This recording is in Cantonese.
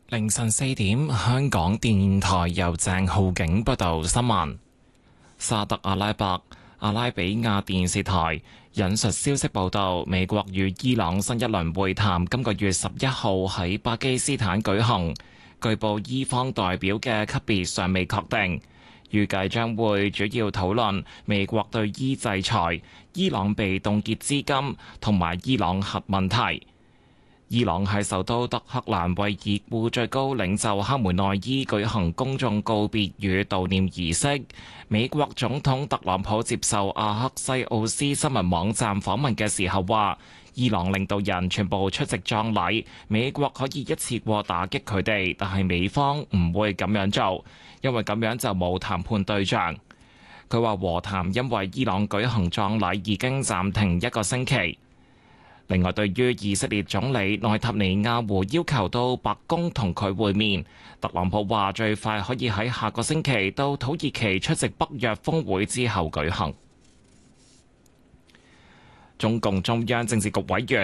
凌晨4點，香港電台由鄭浩景報道新聞。沙特阿拉伯阿拉比亞電視台引述消息報道，美國與伊朗新一輪會談今個月11號喺巴基斯坦舉行。據報伊方代表嘅級別尚未確定，預計將會主要討論美國對伊制裁、伊朗被凍結資金同埋伊朗核問題。伊朗喺首都德黑蘭為已故最高領袖哈梅內伊舉行公眾告別與悼念儀式。美國總統特朗普接受阿克西奧斯新聞網站訪問嘅時候話，伊朗領導人全部出席葬禮，美國可以一次過打擊佢哋，但係美方唔會咁樣做，因為咁樣就冇談判對象。佢話和談因為伊朗舉行葬禮已經暫停1個星期。另外，對於以色列總理內塔尼亞胡要求到白宮同佢會面，特朗普話最快可以喺下個星期到土耳其出席北約峰會之後舉行。中共中央政治局委員